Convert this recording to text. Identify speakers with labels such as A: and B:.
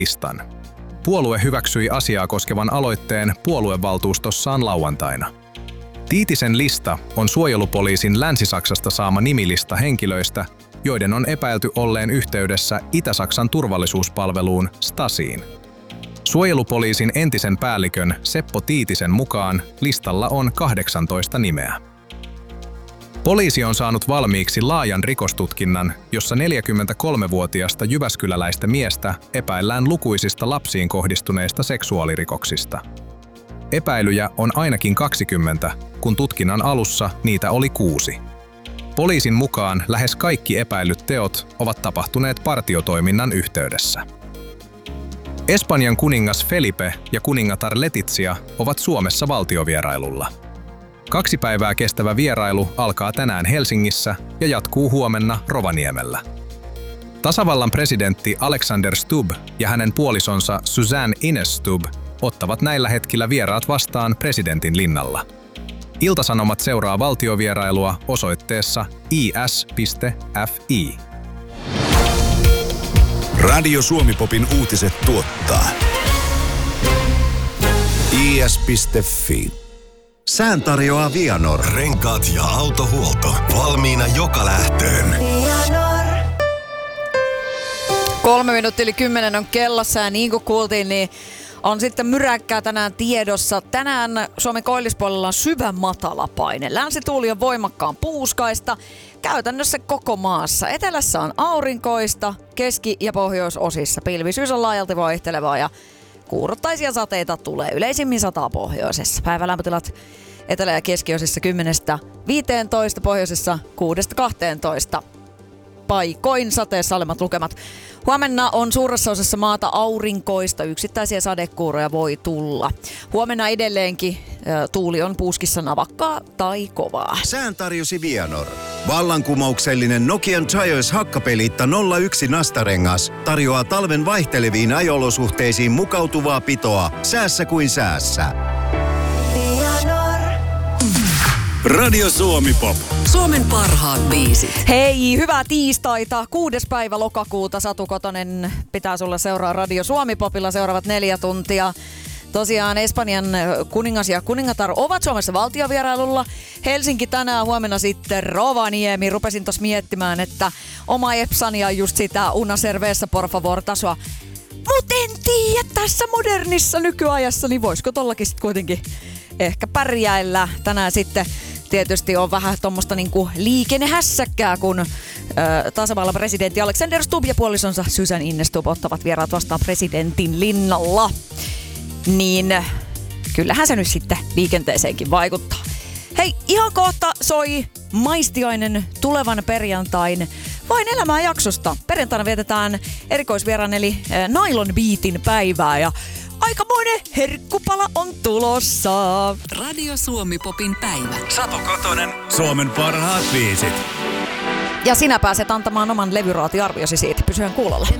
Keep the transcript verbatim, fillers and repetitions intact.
A: listan. Puolue hyväksyi asiaa koskevan aloitteen puoluevaltuustossaan lauantaina. Tiitisen lista on suojelupoliisin Länsi-Saksasta saama nimilista henkilöistä, joiden on epäilty olleen yhteydessä Itä-Saksan turvallisuuspalveluun Stasiin. Suojelupoliisin entisen päällikön Seppo Tiitisen mukaan listalla on kahdeksantoista nimeä. Poliisi on saanut valmiiksi laajan rikostutkinnan, jossa neljäkymmentäkolmevuotiasta jyväskyläläistä miestä epäillään lukuisista lapsiin kohdistuneista seksuaalirikoksista. Epäilyjä on ainakin kaksikymmentä, kun tutkinnan alussa niitä oli kuusi. Poliisin mukaan lähes kaikki epäillyt teot ovat tapahtuneet partiotoiminnan yhteydessä. Espanjan kuningas Felipe ja kuningatar Letizia ovat Suomessa valtiovierailulla. Kaksi päivää kestävä vierailu alkaa tänään Helsingissä ja jatkuu huomenna Rovaniemellä. Tasavallan presidentti Alexander Stubb ja hänen puolisonsa Suzanne Ines Stubb ottavat näillä hetkillä vieraat vastaan presidentin linnalla. Ilta-Sanomat seuraa valtiovierailua osoitteessa i s piste f i.
B: Radio Suomi-popin uutiset tuottaa i s piste f i. Sään tarjoaa Vianor.
C: Renkaat ja autohuolto valmiina joka lähtöön.
D: Vianor. Kolme minuuttia yli kymmenen on kellossa ja niin kuin kuultiin, niin on sitten myräkkää tänään tiedossa. Tänään Suomen koillispuolella on syvä matalapaine. Länsituuli on voimakkaan puuskaista. Käytännössä koko maassa. Etelässä on aurinkoista, keski- ja pohjoisosissa. Pilvisyys on laajalti vaihtelevaa ja kuurottaisia sateita tulee. Yleisimmin sataa pohjoisessa. Päivälämpötilat etelä- ja keskiosissa kymmenestä viiteentoista, pohjoisessa kuudesta kahteentoista. Paikoin sateessa alemmat lukemat. Huomenna on suuressa osassa maata aurinkoista, yksittäisiä sadekuuroja voi tulla. Huomenna edelleenkin ä, tuuli on puuskissa navakkaa tai kovaa.
B: Sään tarjosi Vianor. Vallankumouksellinen Nokian Tires hakkapeliitta nolla yksi nastarengas tarjoaa talven vaihteleviin ajolosuhteisiin mukautuvaa pitoa säässä kuin säässä.
C: Radio Suomi-pop.
E: Suomen parhaat biisit.
D: Hei, hyvää tiistaita. Kuudes päivä lokakuuta. Satu Kotonen pitää sulla seuraa Radio Suomi-popilla seuraavat neljä tuntia. Tosiaan Espanjan kuningas ja kuningatar ovat Suomessa valtiovierailulla. Helsinki tänään, huomenna sitten Rovaniemi. Rupesin tuossa miettimään, että oma Epsania on just sitä una cerveza por favor -tasoa. Mut en tiedä, tässä modernissa nykyajassa, niin voisiko tollakin sitten kuitenkin ehkä pärjäillä. Tänään sitten tietysti on vähän tuommoista niinku liikennehässäkkää, kun ö, tasavallan presidentti Alexander Stubb ja puolisonsa Suzanne Ines Stubb ottavat vieraat vastaan presidentin linnalla. Niin kyllähän se nyt sitten liikenteeseenkin vaikuttaa. Hei, ihan kohta soi maistiainen tulevan perjantain Vain elämää -jaksosta. Perjantaina vietetään erikoisvieraan eli Nylon Beatin päivää ja aikamoinen herkkupala on tulossa.
E: Radio Suomi-popin päivä.
C: Satu Kotonen, Suomen parhaat biisit.
D: Ja sinä pääset antamaan oman levyraatiarviosi siitä. Pysyhän kuulolla.